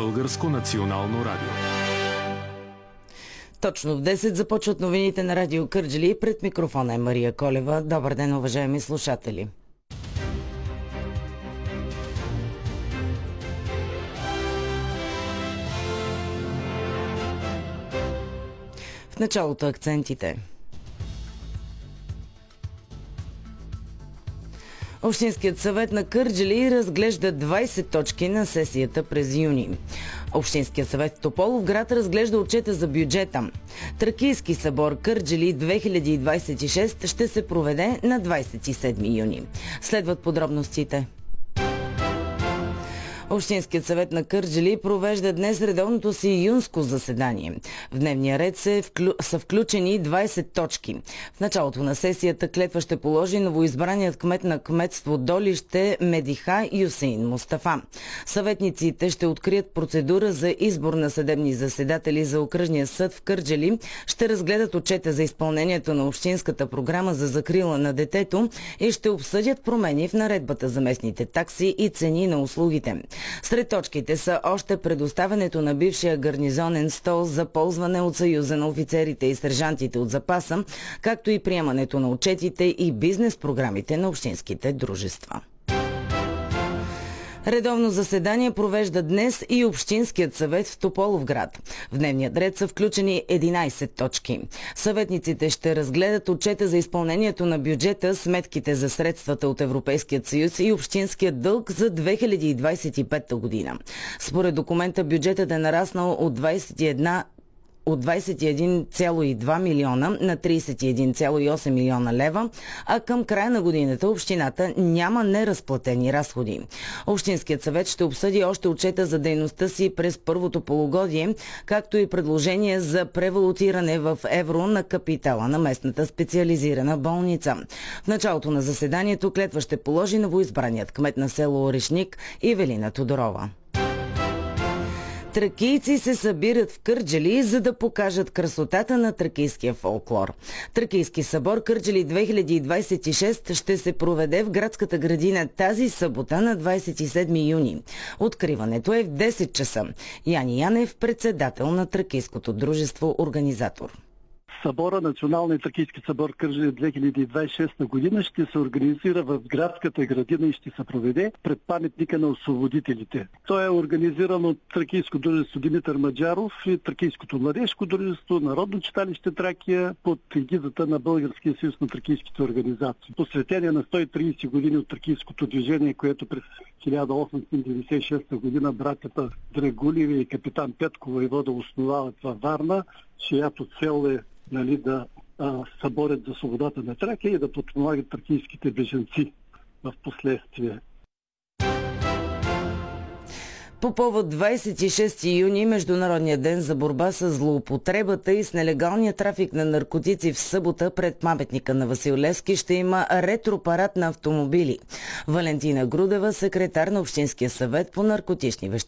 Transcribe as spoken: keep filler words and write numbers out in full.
Българско национално радио. Точно в десет започват новините на Радио Кърджали. Пред микрофона е Мария Колева. Добър ден, уважаеми слушатели! В началото акцентите. Общинският съвет на Кърджали разглежда двайсет точки на сесията през юни. Общинският съвет в Тополовград разглежда отчета за бюджета. Тракийски събор Кърджали две хиляди двайсет и шеста ще се проведе на двайсет и седми юни. Следват подробностите. Общинският съвет на Кърджали провежда днес редовното си юнско заседание. В дневния ред се вклю... са включени двайсет точки. В началото на сесията клетва ще положи новоизбраният кмет на кметство Долище Медиха Юсеин Мустафа. Съветниците ще открият процедура за избор на съдебни заседатели за окръжния съд в Кърджали, ще разгледат отчета за изпълнението на общинската програма за закрила на детето и ще обсъдят промени в наредбата за местните такси и цени на услугите. Сред точките са още предоставянето на бившия гарнизонен стол за ползване от Съюза на офицерите и сержантите от запаса, както и приемането на отчетите и бизнес програмите на общинските дружества. Редовно заседание провежда днес и Общинският съвет в Тополовград. В дневния ред са включени единайсет точки. Съветниците ще разгледат отчета за изпълнението на бюджета, сметките за средствата от Европейският съюз и общинският дълг за две хиляди двайсет и пета година. Според документа бюджетът е нараснал от двайсет и една от двайсет и един цяло и два милиона на трийсет и един цяло и осем милиона лева, а към края на годината общината няма неразплатени разходи. Общинският съвет ще обсъди още отчета за дейността си през първото полугодие, както и предложение за превалутиране в евро на капитала на местната специализирана болница. В началото на заседанието клетва ще положи новоизбраният кмет на село Орешник Ивелина Тодорова. Тракийци се събират в Кърджали, за да покажат красотата на тракийския фолклор. Тракийски събор Кърджали две хиляди двайсет и шеста ще се проведе в градската градина тази събота на двайсет и седми юни. Откриването е в десет часа. Яни Янев, председател на Тракийското дружество, организатор. Събора, Националният тракийски събор Кърджали две хиляди двайсет и шеста година ще се организира в градската градина и ще се проведе пред паметника на освободителите. Той е организиран от Тракийско дружество Димитър Маджаров и Тракийското младежко дружество, Народно читалище Тракия под егидата на Българския съюз на тракийските организации. Посветение на сто и трийсет години от тракийското движение, което през хиляда осемстотин деветдесет и шеста година братята Драгулеви и капитан Петко войвода основават във Варна, чиято цел е нали, да а, съборят за свободата на Тракия и да подпомагат тракийските бежанци в последствие. По повод двайсет и шести юни, Международния ден за борба с злоупотребата и с нелегалния трафик на наркотици, в събота пред паметника на Васил Левски ще има ретропарад на автомобили. Валентина Грудева, секретар на Общинския съвет по наркотични вещества,